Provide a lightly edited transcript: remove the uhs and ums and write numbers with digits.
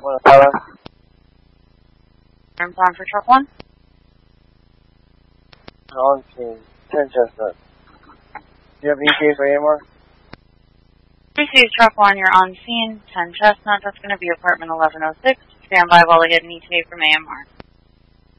107. I'm on for truck 1. On scene, 10 Chestnut. Do you have ETA for AMR? Received truck 1, you're on scene, 10 Chestnut. That's going to be apartment 1106. Stand by while I get an ETA from AMR.